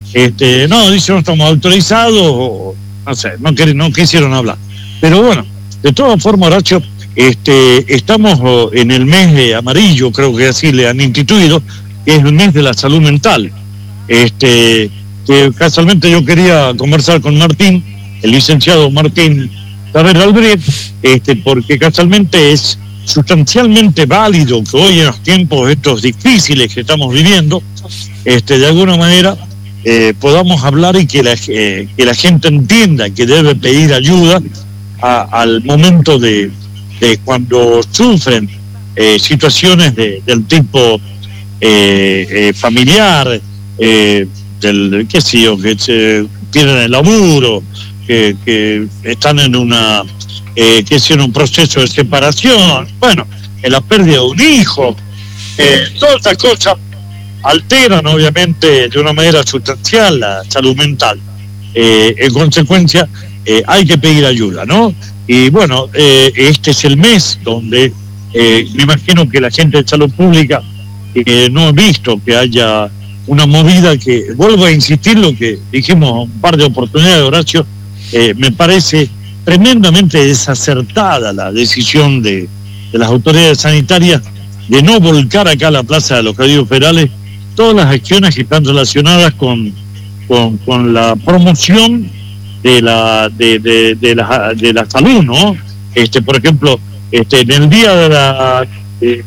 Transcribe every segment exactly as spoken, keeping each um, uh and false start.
Este, no, dice no estamos autorizados, o, no sé, no, no quisieron hablar. Pero bueno, de todas formas, Horacio, este, estamos en el mes de amarillo, creo que así le han instituido, que es el mes de la salud mental. Este, que casualmente yo quería conversar con Martín, el licenciado Martín Taver Albrecht, este, porque casualmente es sustancialmente válido que hoy en los tiempos estos difíciles que estamos viviendo, este, de alguna manera eh, podamos hablar y que la, eh, que la gente entienda que debe pedir ayuda a, al momento de, de cuando sufren eh, situaciones de, del tipo eh, eh, familiar, eh, del qué sé yo, que se pierden el laburo, que, que están en una eh, que es en un proceso de separación, bueno, en la pérdida de un hijo, eh, todas estas cosas alteran obviamente de una manera sustancial la salud mental. Eh, en consecuencia, eh, hay que pedir ayuda, ¿no? Y bueno, eh, este es el mes donde eh, me imagino que la gente de salud pública eh, no ha visto que haya una movida que, vuelvo a insistir lo que dijimos un par de oportunidades, Horacio, eh, me parece tremendamente desacertada la decisión de, de las autoridades sanitarias de no volcar acá a la Plaza de los Cabildos Federales todas las acciones que están relacionadas con, con, con la promoción de la de, de, de la de la salud, ¿no? Este, por ejemplo, este, en el día de la de,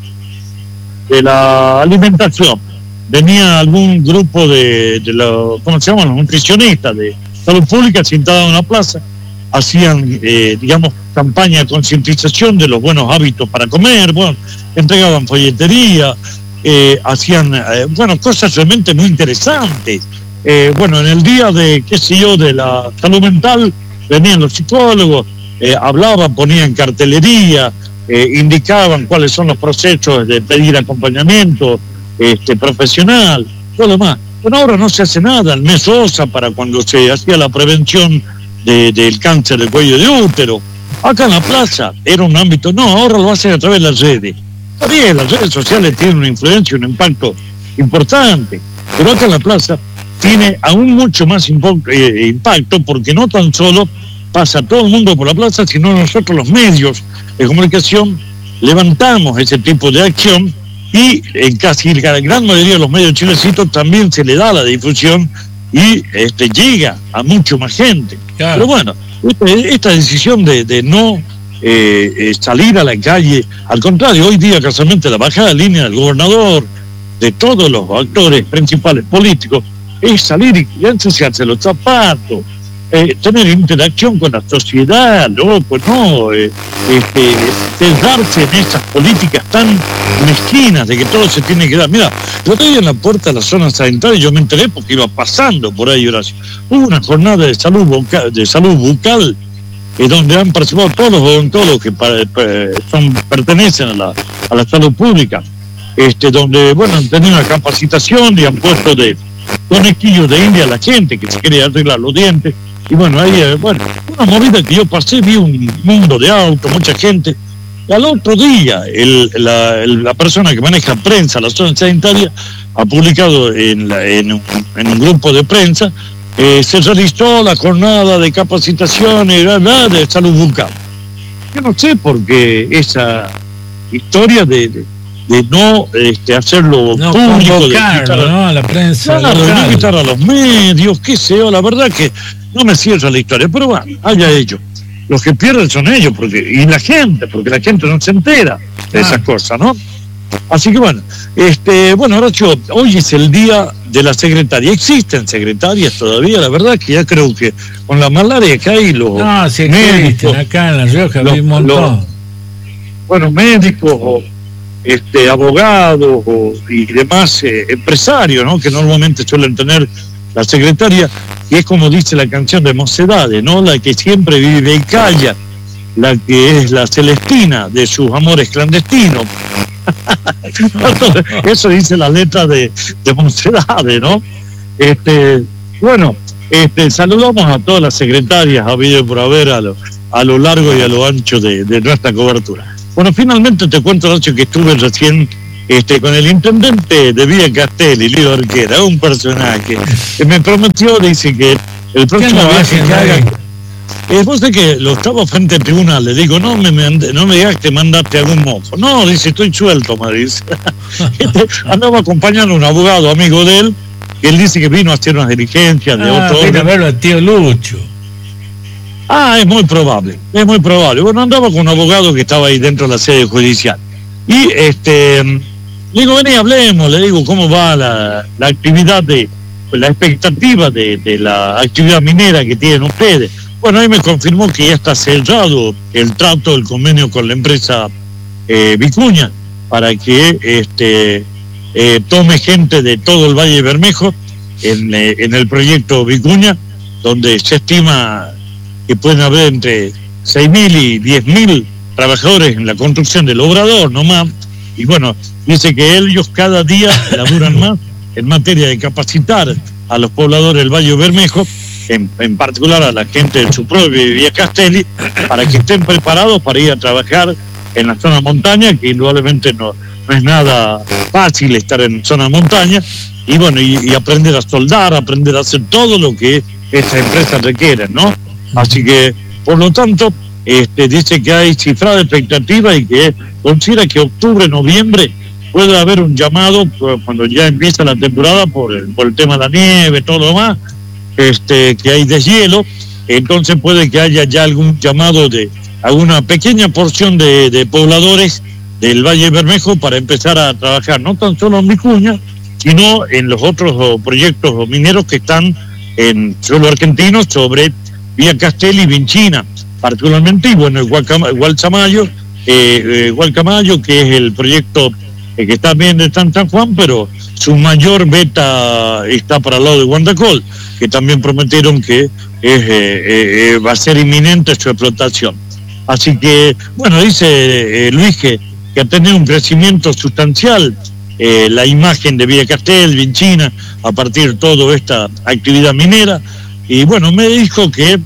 de la alimentación venía algún grupo de, de los, ¿cómo se llaman? Los nutricionistas de salud pública sentados en una plaza, hacían, eh, digamos, campaña de concientización de los buenos hábitos para comer, bueno, entregaban folletería, eh, hacían, eh, bueno, cosas realmente muy interesantes. Eh, bueno, en el día de, qué sé yo, de la salud mental, venían los psicólogos, eh, hablaban, ponían cartelería, eh, indicaban cuáles son los procesos de pedir acompañamiento este, profesional, todo lo demás. Bueno, ahora no se hace nada, el mes OSA para cuando se hacía la prevención de, del cáncer de cuello de útero. Acá en la plaza era un ámbito, no, ahora lo hacen a través de las redes. Está bien, las redes sociales tienen una influencia, un impacto importante, pero acá en la plaza tiene aún mucho más impo- eh, impacto porque no tan solo pasa todo el mundo por la plaza, sino nosotros los medios de comunicación levantamos ese tipo de acción y en casi la gran mayoría de los medios chinesitos también se le da la difusión y este, llega a mucho más gente. Claro. Pero bueno, esta, esta decisión de, de no eh, eh, salir a la calle, al contrario, hoy día casualmente la bajada de línea del gobernador, de todos los actores principales políticos, es salir y ensuciarse los zapatos, eh, tener interacción con la sociedad, loco, no, eh, este, centrarse en esas políticas tan mezquinas de que todo se tiene que dar. Mira, yo estoy en la puerta de la zona sanitaria y yo me enteré porque iba pasando por ahí, Horacio. Hubo una jornada de salud bucal, de salud bucal eh, donde han participado todos los odontólogos que para, para, son, pertenecen a la, a la salud pública, este, donde, bueno, han tenido una capacitación y han puesto de conejillos de India a la gente que se quería arreglar los dientes. Y bueno, ahí, bueno, una movida que yo pasé, vi un mundo de autos, mucha gente. Y al otro día, el, la, el, la persona que maneja prensa, la zona sanitaria, ha publicado en, la, en, un, en un grupo de prensa, eh, se realizó la jornada de capacitación y bla, bla, de salud bucal. Yo no sé por qué esa historia de, de, de no este, hacerlo no, público, de invitar, a, ¿no? a la prensa, claro, de invitar a los medios, qué sé yo, la verdad que no me cierra la historia, pero bueno, haya ellos. Los que pierden son ellos, porque y la gente, porque la gente no se entera de ah. esas cosas, ¿no? Así que bueno, este, bueno, Horacio, hoy es el día de la secretaria. ¿Existen secretarias todavía? La verdad que ya creo que con la malaria que hay, los no, sí médicos, acá en La Rioja hay un montón. Los, bueno, médicos, o, este, abogados o, y demás eh, empresarios, ¿no? Que normalmente suelen tener la secretaria, y es como dice la canción de Mocedades, ¿no? La que siempre vive y calla, la que es la Celestina de sus amores clandestinos. Eso dice la letra de, de Mocedades, ¿no? Este, bueno, este, saludamos a todas las secretarias habido por haber a lo, a lo largo y a lo ancho de, de nuestra cobertura. Bueno, finalmente te cuento, Nacho, que estuve recién este, con el intendente de Villa Castelli, Leo Orquera, un personaje que me prometió, dice que el próximo viaje que haga... Eh, vos sé que lo estaba frente al tribunal, le digo, no me, me no me digas que mandaste algún mozo. No, dice, estoy suelto, me dice. Andaba acompañando a un abogado amigo de él, que él dice que vino a hacer unas diligencias de ah, otro orden. orden. A verlo al tío Lucho. Ah, es muy probable, es muy probable. Bueno, andaba con un abogado que estaba ahí dentro de la sede judicial. Y este, le digo, vení, hablemos, le digo, ¿cómo va la, la actividad de, la expectativa de, de la actividad minera que tienen ustedes? Bueno, ahí me confirmó que ya está sellado el trato, el convenio con la empresa eh, Vicuña, para que este eh, tome gente de todo el Valle de Bermejo en, eh, en el proyecto Vicuña, donde se estima que pueden haber entre seis mil y diez mil trabajadores en la construcción del obrador, no más. Y bueno, dice que ellos cada día laburan más en materia de capacitar a los pobladores del Valle de Bermejo, en, en particular a la gente de su propia Villa Castelli, para que estén preparados para ir a trabajar en la zona montaña, que indudablemente no, no es nada fácil estar en zona montaña, y bueno, y, y aprender a soldar, aprender a hacer todo lo que esas empresas requieren, ¿no? Así que, por lo tanto, este, dice que hay cifrada expectativa y que considera que octubre, noviembre puede haber un llamado cuando ya empieza la temporada por el, por el tema de la nieve, todo lo demás, este, que hay deshielo, entonces puede que haya ya algún llamado de alguna pequeña porción de, de pobladores del Valle de Bermejo para empezar a trabajar, no tan solo en Vicuña, sino en los otros proyectos mineros que están en suelo argentino sobre Villa Castelli y Vinchina, particularmente, y bueno, el Gualcamayo, eh, eh, Gualcamayo, que es el proyecto eh, que está bien de San Juan, pero su mayor beta está para el lado de Guandacol, que también prometieron que es, eh, eh, va a ser inminente su explotación. Así que, bueno, dice eh, Luis que, que ha tenido un crecimiento sustancial eh, la imagen de Villa Castelli, Vinchina, a partir de toda esta actividad minera. Y bueno, me dijo que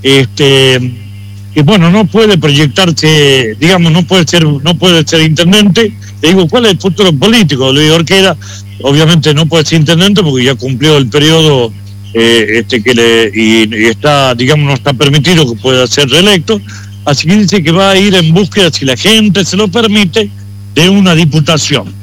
este que bueno, no puede proyectarse, digamos, no puede ser, no puede ser intendente. Le digo, ¿cuál es el futuro político? Le digo, Orquera, obviamente no puede ser intendente porque ya cumplió el periodo eh, este que le y, y está, digamos, no está permitido que pueda ser reelecto. Así que dice que va a ir en búsqueda, si la gente se lo permite, de una diputación.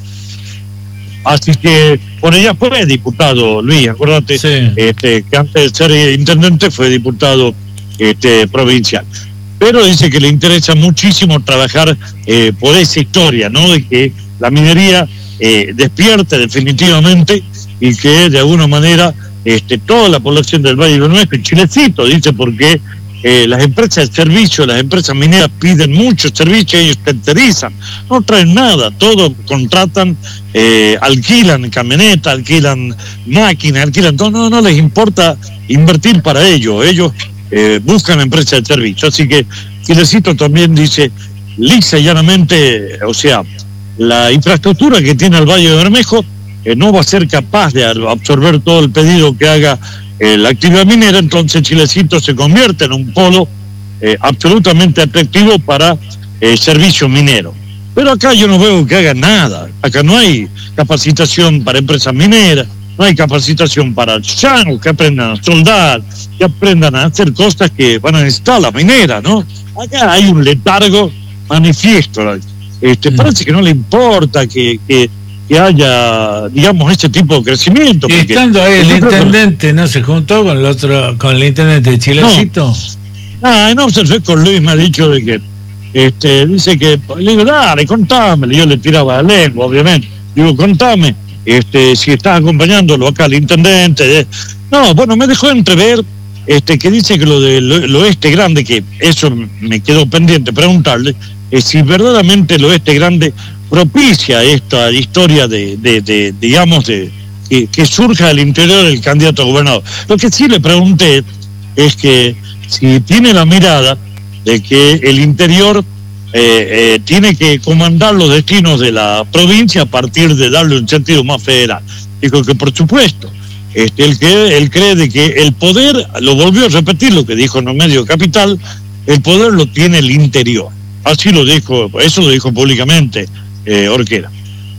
Así que, bueno, ella fue diputado, Luis, acuérdate, sí. este, que antes de ser intendente fue diputado este, provincial. Pero dice que le interesa muchísimo trabajar eh, por esa historia, ¿no? De que la minería eh, despierte definitivamente y que de alguna manera este, toda la población del Valle de Bermejo, y Chilecito, dice, porque eh, las empresas de servicio, las empresas mineras piden mucho servicio, ellos tercerizan, no traen nada, todo contratan, eh, alquilan camionetas, alquilan máquinas, alquilan todo, no, no les importa invertir para ello, ellos eh, buscan empresas de servicio. Así que Chilecito también dice, lisa y llanamente, o sea, la infraestructura que tiene el Valle de Bermejo eh, no va a ser capaz de absorber todo el pedido que haga Eh, la actividad minera, entonces Chilecito se convierte en un polo eh, absolutamente atractivo para eh, servicio minero. Pero acá yo no veo que haga nada, acá no hay capacitación para empresas mineras, no hay capacitación para artesanos que aprendan a soldar, que aprendan a hacer cosas que van a necesitar la minera, ¿no? Acá hay un letargo manifiesto, este, parece que no le importa que... que que haya, digamos, ese tipo de crecimiento. Y estando ahí el intendente, que... ¿no se juntó con el otro, con el intendente de Chilecito? No, ah, no, se fue con Luis, me ha dicho de que, este, dice que, le digo, dale, contame, yo le tiraba la lengua, obviamente, digo, contame, este, si estás acompañándolo acá al intendente, de... no, bueno, me dejó entrever, este, que dice que lo del oeste grande, que eso me quedó pendiente preguntarle, es si verdaderamente el oeste grande propicia esta historia de, de, de digamos, de que, que surja del interior del candidato a gobernador. Lo que sí le pregunté es que si tiene la mirada de que el interior eh, eh, tiene que comandar los destinos de la provincia a partir de darle un sentido más federal. Dijo que por supuesto, este, él, que, él cree de que el poder, lo volvió a repetir lo que dijo en los medios Capital, el poder lo tiene el interior. Así lo dijo, eso lo dijo públicamente Eh, Orquera.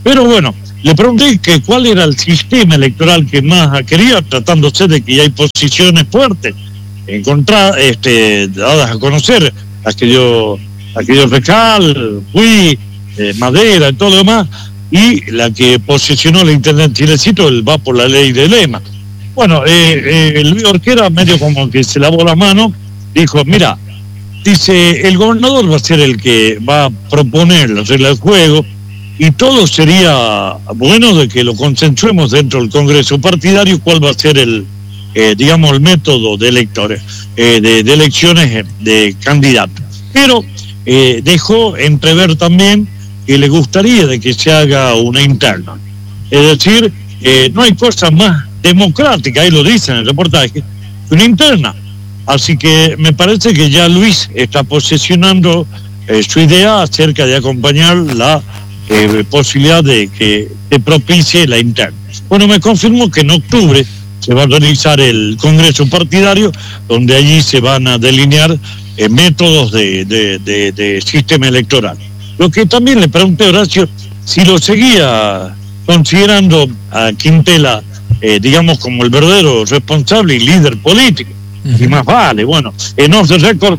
Pero bueno, le pregunté que cuál era el sistema electoral que más quería, tratándose de que ya hay posiciones fuertes, encontrar, este, dadas a conocer, aquello, aquello Recal, Fui, eh, Madera y todo lo demás, y la que posicionó el Internet Chilecito, él va por la ley de Lema. Bueno, eh, eh, el Luis Orquera medio como que se lavó la mano, dijo, mira, dice, el gobernador va a ser el que va a proponer las reglas del juego, y todo sería bueno de que lo consensuemos dentro del Congreso partidario, cuál va a ser el, eh, digamos, el método de electores, eh, de, de elecciones de candidatos. Pero eh, dejó entrever también que le gustaría de que se haga una interna. Es decir, eh, no hay cosa más democrática, ahí lo dice en el reportaje, que una interna. Así que me parece que ya Luis está posesionando eh, su idea acerca de acompañar la eh, posibilidad de que se propicie la interna. Bueno, me confirmó que en octubre se va a realizar el Congreso Partidario, donde allí se van a delinear eh, métodos de, de, de, de sistema electoral. Lo que también le pregunté a Horacio, si lo seguía considerando a Quintela, eh, digamos, como el verdadero responsable y líder político. Uh-huh. Y más vale, bueno, en off the record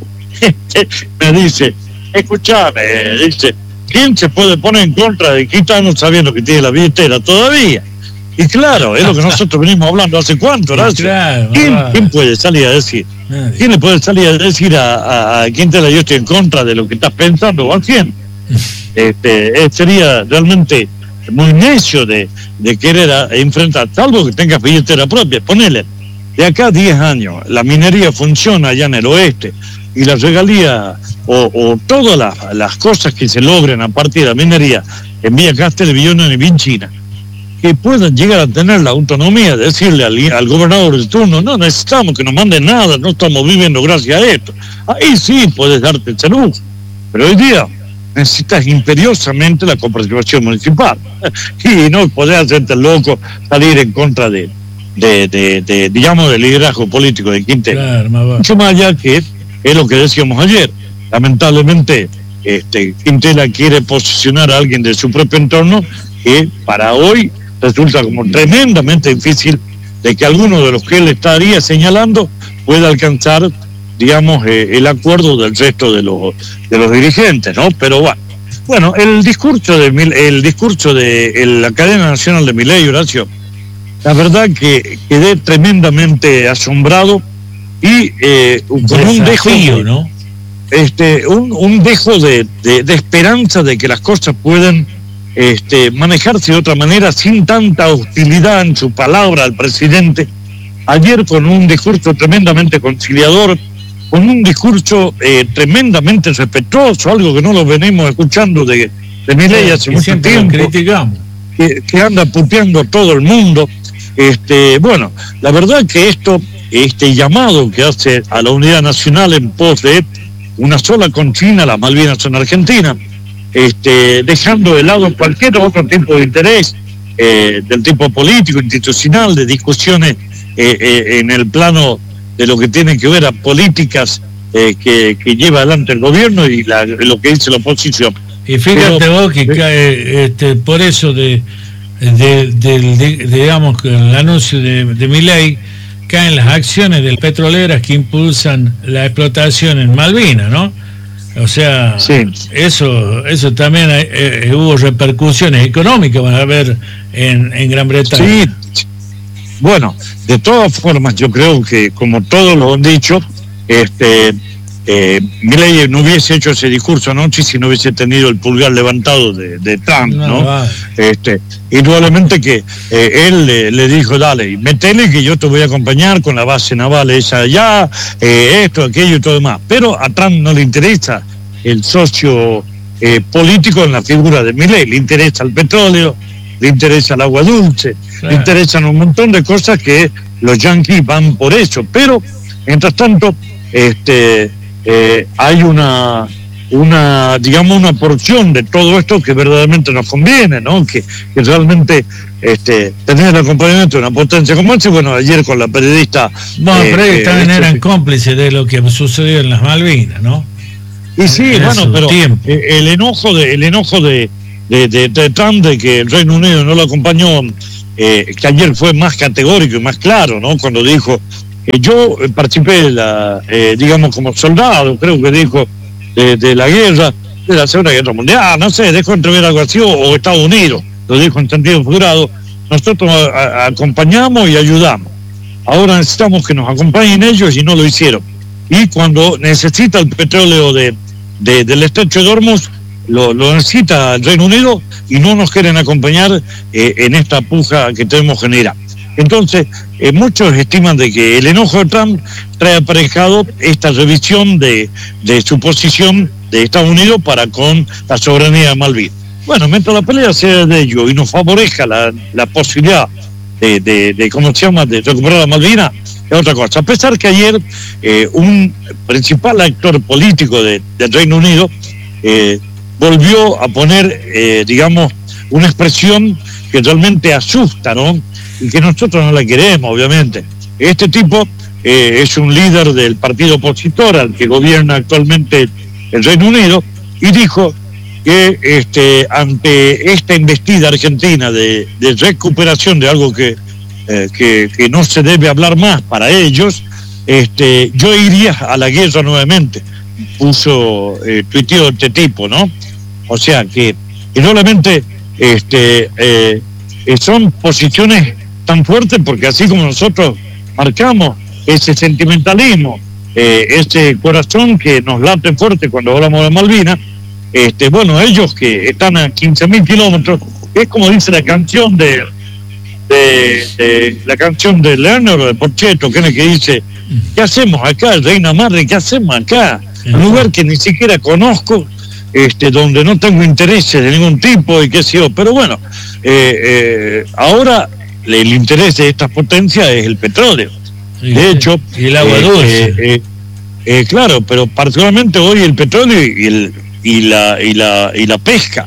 me dice, escuchame, dice, ¿quién se puede poner en contra de Quintana sabiendo que tiene la billetera todavía? Y claro, es lo que nosotros venimos hablando hace cuánto, Horacio. Claro, ¿Quién, ¿Quién puede salir a decir? Nadie. ¿Quién le puede salir a decir a, a, a Quintela, yo estoy en contra de lo que estás pensando o haciendo? Este, eh, sería realmente muy necio de, de querer a, enfrentar, salvo que tengas billetera propia, ponele. De acá a diez años, la minería funciona allá en el oeste y la regalía o, o todas las, las cosas que se logren a partir de la minería en Villa Castel, Villona y Vinchina, que puedan llegar a tener la autonomía de decirle al, al gobernador de turno, no necesitamos que nos manden nada, no estamos viviendo gracias a esto. Ahí sí puedes darte ese lujo, pero hoy día necesitas imperiosamente la coparticipación municipal y no podés hacerte loco, salir en contra de De, de, de, digamos, del liderazgo político de Quintela. Claro, mucho más allá que es lo que decíamos ayer. Lamentablemente, este, Quintela quiere posicionar a alguien de su propio entorno que para hoy resulta como tremendamente difícil de que alguno de los que él estaría señalando pueda alcanzar, digamos, eh, el acuerdo del resto de los de los dirigentes, ¿no? Pero bueno, bueno, el discurso de el discurso de la cadena nacional de Milei, Horacio, la verdad que quedé tremendamente asombrado y eh, con desafío, un dejo, ¿no? Este, un, un dejo de, de, de esperanza de que las cosas puedan este, manejarse de otra manera sin tanta hostilidad en su palabra al presidente. Ayer con un discurso tremendamente conciliador, con un discurso eh, tremendamente respetuoso, algo que no lo venimos escuchando de, de Milei hace mucho tiempo, criticamos. Que, que anda puteando todo el mundo. Este, bueno, la verdad que esto, este llamado que hace a la unidad nacional en pos de una sola consigna, las Malvinas son Argentina, este, dejando de lado cualquier otro tipo de interés, eh, del tipo político, institucional, de discusiones eh, eh, en el plano de lo que tiene que ver a políticas eh, que, que lleva adelante el gobierno y la, lo que dice la oposición. Y fíjate Pero, vos que cae, este, por eso de De, de, de, de, digamos que el anuncio de, de Milei caen las acciones de petroleras que impulsan la explotación en Malvinas, ¿no? O sea, sí. eso eso también hay, eh, hubo repercusiones económicas, van a ver en, en Gran Bretaña. Sí, bueno, de todas formas yo creo que como todos lo han dicho, este Eh, Milei no hubiese hecho ese discurso anoche si no hubiese tenido el pulgar levantado de, de Trump, ¿no? no vale. Este, indudablemente que eh, él le, le dijo, dale, metele que yo te voy a acompañar con la base naval esa allá, eh, esto, aquello y todo demás. Pero a Trump no le interesa el socio eh, político en la figura de Milei, le interesa el petróleo, le interesa el agua dulce, claro. Le interesan un montón de cosas que los yanquis van por eso. Pero, mientras tanto, este... Eh, hay una una digamos una porción de todo esto que verdaderamente nos conviene, ¿no? Que, que realmente este tener el acompañamiento de una potencia como esta. Bueno, ayer con la periodista no, eh, pero ellos también eh, eran cómplices de lo que sucedió en las Malvinas, ¿no? Y sí, en bueno, pero tiempo. el enojo de el enojo de de, de, de Trump, de que el Reino Unido no lo acompañó, eh, que ayer fue más categórico y más claro, ¿no? Cuando dijo, eh, yo participé, de la, eh, digamos, como soldado, creo que dijo, de, de la guerra, de la Segunda Guerra Mundial, no sé, dejó entrever algo así, o, o Estados Unidos, lo dijo en sentido figurado. Nosotros a, a, acompañamos y ayudamos. Ahora necesitamos que nos acompañen ellos y no lo hicieron. Y cuando necesita el petróleo de, de, del estrecho de Hormuz, lo, lo necesita el Reino Unido y no nos quieren acompañar eh, en esta puja que tenemos en Irak. Entonces, eh, muchos estiman de que el enojo de Trump trae aparejado esta revisión de, de su posición de Estados Unidos para con la soberanía de Malvinas. Bueno, mientras la pelea sea de ello y nos favorezca la, la posibilidad de, de, de, ¿cómo se llama?, de recuperar la Malvinas, es otra cosa. A pesar que ayer eh, un principal actor político de, del Reino Unido eh, volvió a poner, eh, digamos, una expresión que realmente asusta, ¿no? Y que nosotros no la queremos, obviamente. Este tipo eh, es un líder del partido opositor al que gobierna actualmente el Reino Unido, y dijo que este, ante esta embestida argentina de, de recuperación de algo que, eh, que, que no se debe hablar más para ellos, este, yo iría a la guerra nuevamente. Puso, eh, tuiteó este tipo, ¿no? O sea que, que solamente este, eh, son posiciones tan fuertes, porque así como nosotros marcamos ese sentimentalismo, eh, ese corazón que nos late fuerte cuando hablamos de Malvinas, este, bueno, ellos que están a quince mil kilómetros, es como dice la canción de, de, de la canción de Lerner o de Porchetto, que es el que dice, ¿qué hacemos acá, Reina Madre? ¿Qué hacemos acá? Un lugar que ni siquiera conozco, este, donde no tengo intereses de ningún tipo y qué sé yo. Pero bueno, eh, eh, ahora el interés de estas potencias es el petróleo. Y, de hecho, y el agua dulce. Eh, eh, eh, claro, pero particularmente hoy el petróleo y, el, y, la, y, la, y la pesca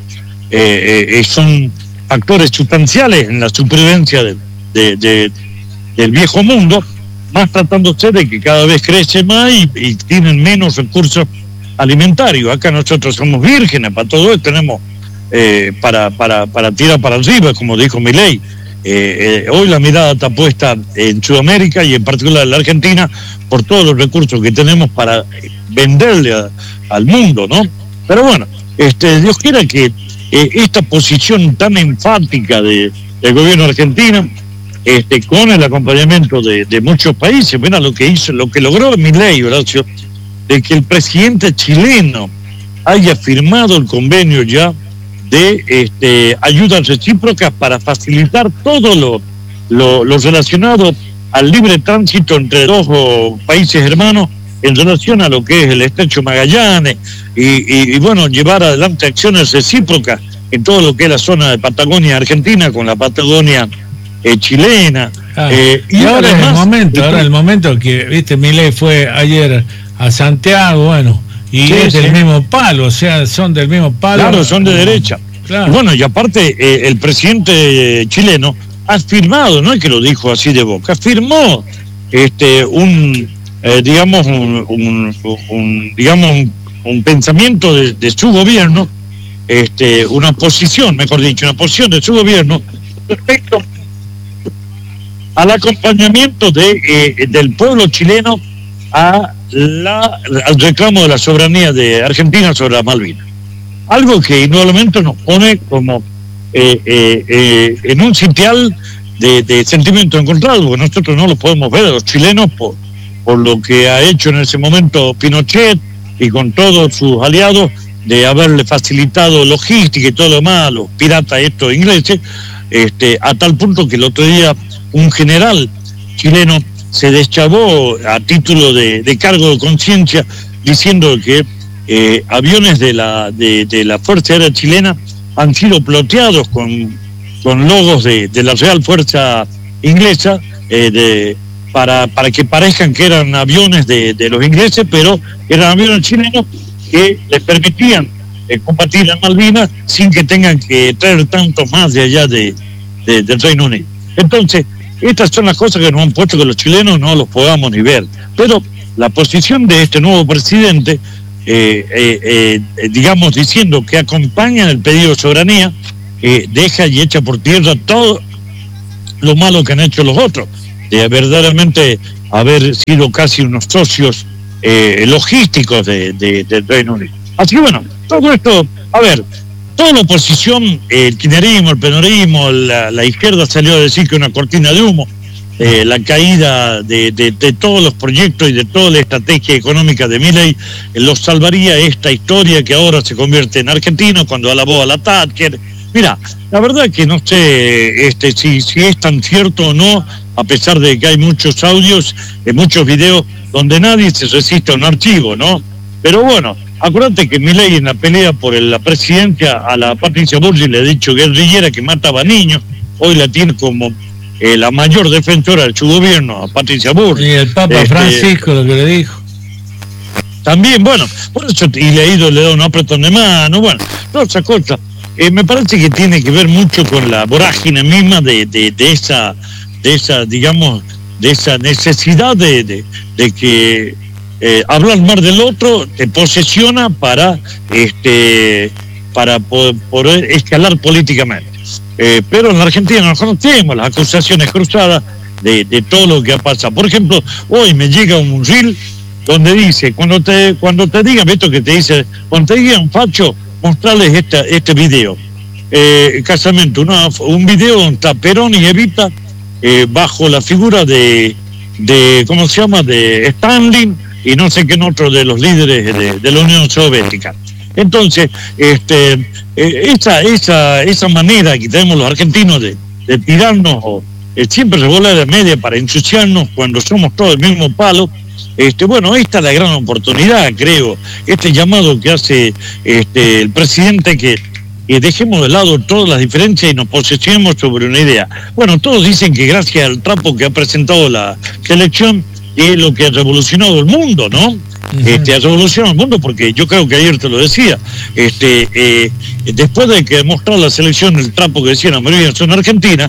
eh, eh, son factores sustanciales en la supervivencia de, de, de, del viejo mundo, más tratándose de que cada vez crece más y, y tienen menos recursos alimentarios. Acá nosotros somos vírgenes para todo esto, tenemos eh, para, para, para tirar para arriba, como dijo Milei. Eh, eh, hoy la mirada está puesta en Sudamérica y en particular en la Argentina por todos los recursos que tenemos para venderle a, al mundo, ¿no? Pero bueno, este, Dios quiera que eh, esta posición tan enfática de, del gobierno argentino, este, con el acompañamiento de, de muchos países, mira lo que hizo, lo que logró Milei, Horacio, de que el presidente chileno haya firmado el convenio ya de este, ayudas recíprocas para facilitar todo lo, lo, lo relacionado al libre tránsito entre dos oh, países hermanos en relación a lo que es el estrecho Magallanes y, y, y bueno, llevar adelante acciones recíprocas en todo lo que es la zona de Patagonia Argentina con la Patagonia eh, chilena. Ah, eh, y, y ahora es el momento, ahora el momento que, viste, Milei fue ayer a Santiago, bueno, y sí, es del sí. mismo palo, o sea, son del mismo palo. Claro, son de derecha. Claro. Bueno, y aparte, eh, el presidente chileno ha firmado, no es que lo dijo así de boca, firmó este, un, eh, digamos, un, un, un digamos, un, un pensamiento de, de su gobierno, este, una posición, mejor dicho, una posición de su gobierno respecto al acompañamiento de, eh, del pueblo chileno a la, al reclamo de la soberanía de Argentina sobre las Malvinas. Algo que indudablemente nos pone como eh, eh, eh, en un sitial de, de sentimientos encontrados, porque nosotros no lo podemos ver a los chilenos por, por lo que ha hecho en ese momento Pinochet y con todos sus aliados de haberle facilitado logística y todo lo demás a los piratas estos ingleses, este, a tal punto que el otro día un general chileno se deschavó a título de, de cargo de conciencia diciendo que eh, aviones de la de, de la Fuerza Aérea Chilena han sido ploteados con, con logos de, de la Real Fuerza Inglesa eh, de, para, para que parezcan que eran aviones de, de los ingleses, pero eran aviones chilenos que les permitían eh, combatir en Malvinas sin que tengan que traer tantos más de allá de, de, del Reino Unido. Entonces, estas son las cosas que nos han puesto que los chilenos no los podamos ni ver. Pero la posición de este nuevo presidente eh, eh, eh, digamos, diciendo que acompañan el pedido de soberanía, eh, deja y echa por tierra todo lo malo que han hecho los otros, de verdaderamente haber sido casi unos socios eh, logísticos de, de, del Reino Unido. Así que bueno, todo esto, a ver, toda la oposición, el kirchnerismo, el peronismo, la, la izquierda salió a decir que una cortina de humo, eh, la caída de, de, de todos los proyectos y de toda la estrategia económica de Milei, eh, los salvaría esta historia que ahora se convierte en argentino cuando alabó a la Thatcher. Mira, la verdad que no sé este, si, si es tan cierto o no, a pesar de que hay muchos audios, eh, muchos videos donde nadie se resiste a un archivo, ¿no? Pero bueno, acuérdate que Milei en la pelea por la presidencia a la Patricia Bullrich le ha dicho guerrillera que mataba niños, hoy la tiene como eh, la mayor defensora de su gobierno, a Patricia Bullrich. Y el Papa este, Francisco lo que le dijo. También, bueno, por eso, y le ha ido, le da un apretón de mano, bueno, todas esas cosas. Eh, me parece que tiene que ver mucho con la vorágine misma de, de, de esa, de esa, digamos, de esa necesidad de, de, de que eh, hablar más del otro te posesiona para, este, para poder, poder escalar políticamente. Eh, pero en la Argentina nos conocemos las acusaciones cruzadas de, de todo lo que ha pasado. Por ejemplo, hoy me llega un reel donde dice, cuando te, cuando te digan esto que te dice, cuando te digan facho, mostrarles esta, este video, eh, casamiento, una, un video donde está Perón y Evita eh, bajo la figura de, de, ¿cómo se llama?, de Stalin y no sé qué otro de los líderes de, de la Unión Soviética. Entonces, este, eh, esa, esa, esa manera que tenemos los argentinos de, de tirarnos o eh, siempre revolar de media para ensuciarnos cuando somos todos el mismo palo. Este, bueno, esta es la gran oportunidad, creo, este llamado que hace este, el presidente, que, que dejemos de lado todas las diferencias y nos posesionemos sobre una idea. Bueno, todos dicen que gracias al trapo que ha presentado la selección es lo que ha revolucionado el mundo, ¿no? Uh-huh. Este, ha revolucionado el mundo porque yo creo que ayer te lo decía, este, eh, después de que demostró la selección el trapo que decían la mayoría son argentinas,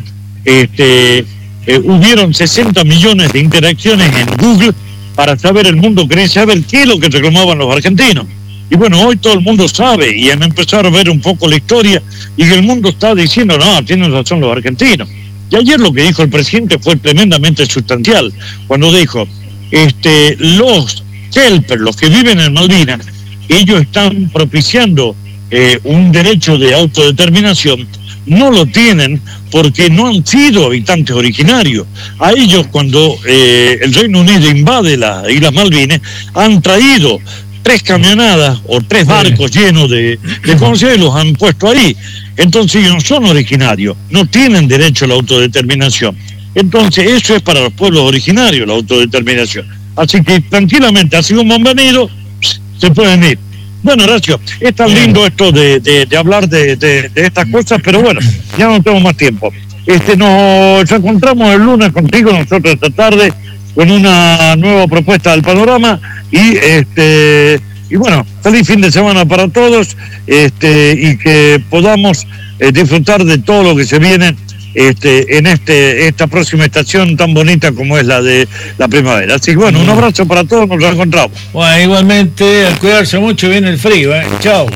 este, eh, hubieron sesenta millones de interacciones en Google para saber, el mundo quería saber qué es lo que reclamaban los argentinos. Y bueno, hoy todo el mundo sabe y han empezado a ver un poco la historia y que el mundo está diciendo, no, tienen razón los argentinos. Y ayer lo que dijo el presidente fue tremendamente sustancial, cuando dijo, este, los helpers, los que viven en Malvinas, ellos están propiciando eh, un derecho de autodeterminación, no lo tienen porque no han sido habitantes originarios. A ellos, cuando eh, el Reino Unido invade las Islas Malvinas, han traído tres camionadas o tres barcos llenos de, de conocidos y los han puesto ahí. Entonces ellos no son originarios, no tienen derecho a la autodeterminación. Entonces eso es para los pueblos originarios, la autodeterminación. Así que tranquilamente, así como han venido, se pueden ir. Bueno, Horacio, es tan lindo esto de, de, de hablar de, de, de estas cosas, pero bueno, ya no tengo más tiempo. Este, nos encontramos el lunes contigo, nosotros esta tarde, con una nueva propuesta del panorama y este y bueno, feliz fin de semana para todos, este y que podamos eh, disfrutar de todo lo que se viene este en este esta próxima estación tan bonita como es la de la primavera. Así que bueno, un abrazo para todos, nos encontramos. Bueno, igualmente, a cuidarse mucho, viene el frío, ¿eh? Chao.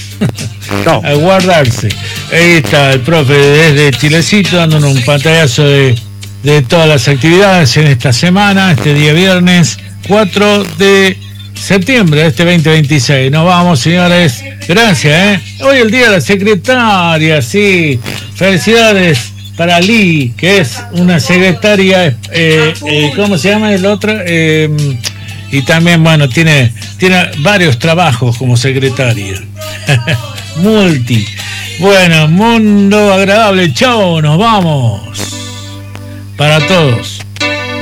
Chao. A guardarse. Ahí está el profe desde Chilecito dándonos un pantallazo de, de todas las actividades en esta semana, este día viernes cuatro de septiembre de este veinte veintiséis. Nos vamos, señores. Gracias, ¿eh? Hoy el día de la secretaria, sí. Felicidades para Lee, que es una secretaria, eh, eh, ¿cómo se llama el otro? Eh, y también, bueno, tiene, tiene varios trabajos como secretaria. Multi. Bueno, mundo agradable. Chao, nos vamos. Para todos.